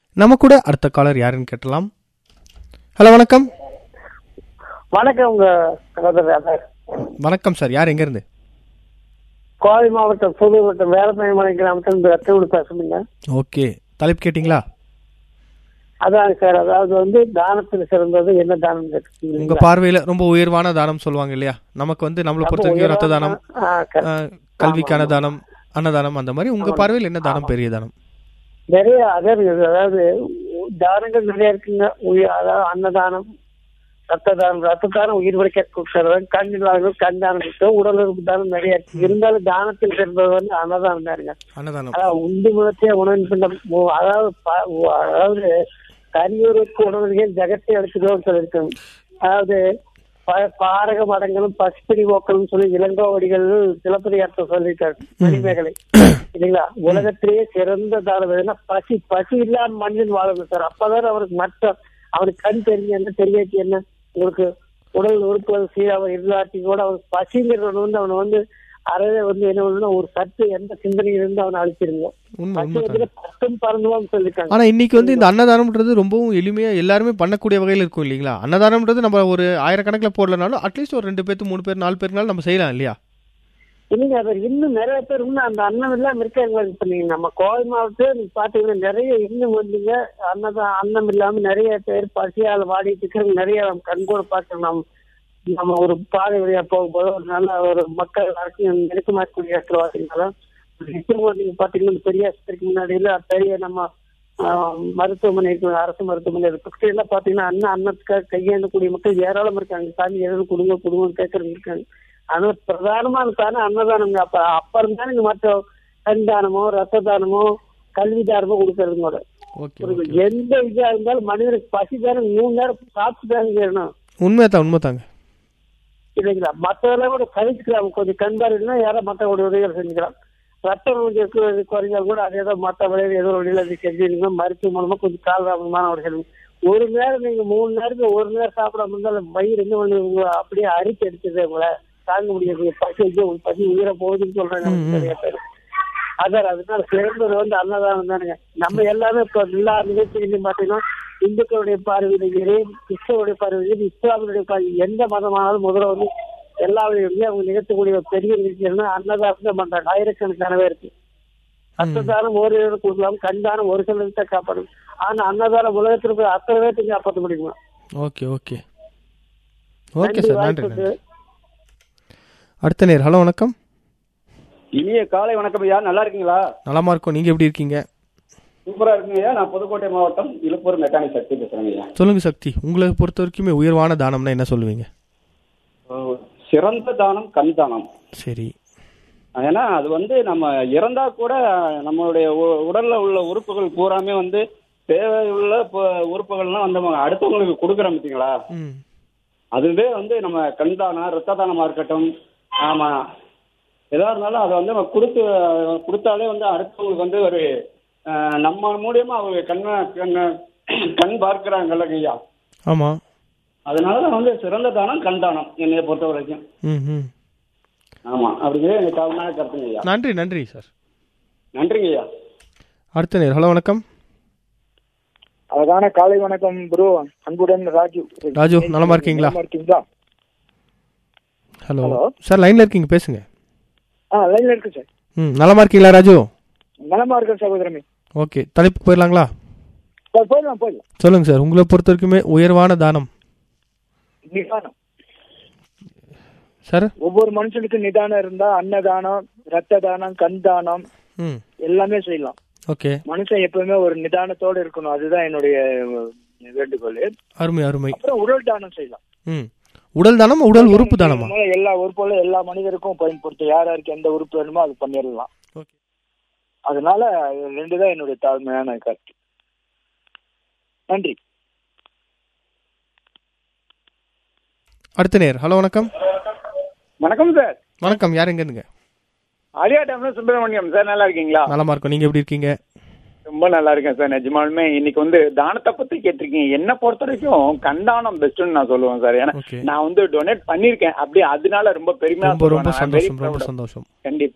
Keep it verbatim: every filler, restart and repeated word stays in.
நம்ம கூட அடுத்த காலர் யாருன்னு கேட்டலாம். ஹலோ, வணக்கம். வணக்கம். உங்க வணக்கம் சார், யார் எங்க இருந்து? கோவை மாவட்டம் புது வட்டம் வேலமலை கிராமத்தில் ரத்தோடு பேசுறீங்க. ஓகே, தலைப்பு கேட்டீங்களா? அதான் சார், அதாவது வந்து தானத்தில் சிறந்தது என்ன தானம்? உங்க பார்வையில ரொம்ப உயர்வான தானம் சொல்லுவாங்க இல்லையா? நமக்கு வந்து நம்மளை பொறுத்த வரைக்கும் ரத்த தானம், கல்விக்கான தானம், அன்னதானம், அந்த மாதிரி உங்க பார்வையில் என்ன தானம் பெரிய தானம்? நிறைய அதே இருக்குது. அதாவது தானங்கள் நிறைய இருக்குங்க. அதாவது அன்னதானம், ரத்த தானம். ரத்த தானம் உயிர் வரைக்கும் கண் இல்லாத கண் தானம் இருக்கு, உடல் உறுப்பு தானம் நிறைய இருக்கு. இருந்தாலும் தானத்தில் சிறந்தது வந்து அன்னதானம் தானுங்க. அன்னதானம் அதாவது உண்டு முகத்தைய உணவின் பிண்டம். அதாவது அதாவது கரியூருக்கு உணவுகள் ஜெகத்தை எடுத்துக்கோன்னு சொல்லியிருக்காங்க. அதாவது பாரக மடங்களும் பசுப்பிடி ஓக்களும் சொல்லி இளங்கோவடிகள் சிலப்பதிகாரத்தை சொல்லியிருக்காரு. மணிமேகலை இல்லைங்களா? உலகத்திலேயே சிறந்த தானம் எதுனா பசி. பசி இல்லாம மனிதன் வாழணும் சார். அப்பதான் அவருக்கு மற்ற அவனுக்கு கண் தெரிஞ்சு என்ன தெரியாச்சு என்ன உங்களுக்கு உடல் உறுப்புகள் சீராக இல்லாட்டி கூட அவனுக்கு பசிங்கிறவன் வந்து அவனை வந்து அறவே வந்து என்ன பண்ணா ஒரு சத்து எந்த சிந்தனையில இருந்து அவனை அழிச்சிருந்தோம். ஆனா இன்னைக்கு வந்து இந்த அன்னதானம்ன்றது ரொம்பவும் எளிமையா எல்லாருமே பண்ணக்கூடிய வகையில இருக்கும் இல்லைங்களா? அன்னதானம்ன்றது நம்ம ஒரு ஆயிரக்கணக்கில் போடலனாலும் அட்லீஸ்ட் ஒரு ரெண்டு பேருக்கு மூணு பேர் நாலு பேருனாலும் நம்ம செய்யலாம் இல்லையா? இல்லைங்க, அது இன்னும் நிறைய பேர் இன்னும் அந்த அன்னம் இல்லாம இருக்காங்க. இப்ப நீங்க நம்ம கோவை மாவட்டத்துல நீங்க பாத்தீங்கன்னா நிறைய இன்னும் வந்துங்க அன்னதான் அன்னம் இல்லாம நிறைய பேர் பசியால் வாடிட்டு இருக்கிற நிறைய நம்ம கண்கூட பார்க்கணும். நம்ம நம்ம ஒரு பாதை வழியா போகும்போது ஒரு நல்ல ஒரு மக்கள் நெருக்கமா இருக்கக்கூடிய இடத்துல பார்த்தீங்கன்னாலும் நீங்க பாத்தீங்கன்னா பெரிய ஆஸ்பத்திரிக்கு முன்னாடியில பெரிய நம்ம மருத்துவமனை இருக்கு, அரசு மருத்துவமனை இருக்கு. எல்லாம் பாத்தீங்கன்னா அண்ணன் அன்னத்துக்காக கையேந்தக்கூடிய மக்கள் ஏராளம் இருக்காங்க. சாமி ஏதாவது குடும்ப குடும்பம் கேட்கறது இருக்காங்க. ஆனா பிரதானமான தானே அன்னதானம். அப்ப அப்ப இருந்தா நீங்க மற்ற கண் தானமோ ரத்த தானமோ கல்வி தானமோ கொடுக்கறது கூட எந்த இதா இருந்தாலும் மனிதனுக்கு பசி தானே மூணு நேரம் சாப்பிட்டு தானே வேணும். உண்மைதான், உண்மைதாங்க இல்லைங்களா? மற்றவெல்லாம் கூட கழிச்சுக்கலாம். கொஞ்சம் கண் பாருன்னா யாரும் மற்றவங்களுடைய உதவிகள் செஞ்சுக்கலாம். ரத்தம் கொஞ்சம் குறைஞ்சால் கூட அதே தான் மற்ற வழியில் ஏதோ வழியில் அது செஞ்சுருங்க. மருத்துவ மூலமா கொஞ்சம் காலதாமதமான ஒரு செல்வம். ஒரு நேரம் நீங்க மூணு நேரத்துக்கு ஒரு நேரம் சாப்பிடாம இருந்தாலும் வயிறு என்ன பண்ணுவீங்க அப்படியே அரிச்சு எடுத்துது. உங்களை தாங்க முடியாது. பசி வச்சு உங்களுக்கு பசி உயிரை போகுதுன்னு சொல்றாங்க நிறைய பேர். அதான் அதனால சிறந்தது வந்து அன்னதானம் தானுங்க. நம்ம எல்லாமே இப்போ எல்லா நிகழ்ச்சிகளையும் பார்த்தீங்கன்னா இந்துக்களுடைய பார்வையிலே கிறிஸ்தவருடைய பார்வையிலே இஸ்லாமியுடைய பார்வை எந்த மதமானாலும் முதல்ல வந்து எல்லா வழியுமே அவங்க நிகழ்த்தக்கூடிய பெரிய நிகழ்ச்சிகள்னா அன்னதானம் தான் பண்றாங்க. ஆயிரக்கணக்கானவே இருக்கு. ரத்ததானம் ஒரு கொடுக்கலாம், கண்தானம் ஒரு சிலத்தை காப்பாடும். ஆனா அன்னதானம் உலகத்திற்கு அத்தனை பேர்த்துக்கு காப்பாற்ற முடியுமா? ஓகே ஓகே ஓகே சார், நன்றி. அடுத்த நேர். ஹலோ, வணக்கம். இனிய காலை வணக்கம் ஐயா. நல்லா இருக்கீங்களா? நலமா இருக்கும். நீங்க எப்படி இருக்கீங்க? சூப்பரா இருக்குங்க ஐயா. நான் புதுக்கோட்டை மாவட்டம் இழுப்பூர் மெக்கானிக் சக்தி பேசுறேங்க ஐயா. சொல்லுங்க சக்தி, உங்களை பொறுத்த வரைக்குமே உயர்வான தானம்னா என்ன சொல்லுவீங்க? சிறந்த தானம் கண் தானம். சரி. ஏன்னா அது வந்து நம்ம இறந்தா கூட நம்மளுடைய உடல்ல உள்ள உறுப்புகள் பூராமே வந்து தேவையுள்ள உறுப்புகள்லாம் வந்து அடுத்தவங்களுக்கு கொடுக்குறோம் பார்த்தீங்களா? அதுவே வந்து நம்ம கண் தானம் ரத்த தானமா இருக்கட்டும், ஆமா எதா இருந்தாலும் அதை வந்து நம்ம கொடுத்து கொடுத்தாலே வந்து அடுத்தவங்களுக்கு வந்து ஒரு நம்ம மூலியமா அவங்க கண்ண கண்ண கண் பார்க்கிறாங்கல்ல ஐயா. ஆமா, அதனாலதான் வந்து சிறந்த தானம் கண் தானம் என்னைய பொறுத்த வரைக்கும். ஆமா, அப்படிங்கிறது எங்க தாழ்மையான கருத்துங்க ஐயா. நன்றி நன்றி சார். நன்றிங்க ஐயா. அடுத்த நேர். ஹலோ, வணக்கம். அழகான காலை வணக்கம் ப்ரோ. அன்புடன் ராஜு. ராஜு, நலமா இருக்கீங்களா? இருக்கீங்களா? ஹலோ சார், லைன்ல இருக்கீங்க, பேசுங்க. ஆ லைன்ல இருக்கு சார். ம், நலமா இருக்கீங்களா ராஜு? நலமா இருக்கேன் சகோதரமே. ஓகே, தலைப்பு போயிடலாங்களா? போயிடலாம் போயிடலாம். சொல்லுங்க சார், உங்களை பொறுத்த வரைக்குமே உயர்வான தானம். நிதானம் சார். ஒவ்வொரு மனுஷனுக்கு நிதானம் இருந்தா அன்னதானம், ரத்த தானம், கண் தானம் எல்லாமே செய்யலாம். ஓகே, மனுஷன் எப்பவுமே ஒரு நிதானத்தோட இருக்கணும். அதுதான் என்னுடைய வேண்டுகோள். அருமை அருமை. அப்புறம் உடல் தானம் செய்யலாம். ம், உடல் தானம், உடல் உறுப்பு தானமா? எல்லா உறுப்புகளும் எல்லா மனிதருக்கும் பயன்படுத்தும். யார் யாருக்கு எந்த உறுப்பு வேணுமோ அது பண்ணிடலாம். அதனால ரெண்டுதான் என்னுடைய தாழ்மையான கருத்து. நன்றி. அடுத்த நேர். ஹலோ, வணக்கம். வணக்கம் சார். வணக்கம், யார் எங்க இருந்துங்க? அரியாட்டம்ல சுப்பிரமணியம் சார். நல்லா இருக்கீங்களா? நலமா இருக்கும். நீங்க எப்படி இருக்கீங்க? ரொம்ப நல்லா இருக்கேன் சார். நிஜமாலுமே இன்னைக்கு வந்து தானத்தை பத்தி கேட்டிருக்கீங்க. என்ன பொறுத்த வரைக்கும் கண்தானம் பெஸ்ட்னு நான் சொல்லுவேன் சார். ஏன்னா நான் வந்து டொனேட் பண்ணிருக்கேன். அப்படி அதனால ரொம்ப பெருமையா ரொம்ப ரொம்ப சந்தோஷம். ரொம்ப சந்தோஷம். கண்டிப்பா.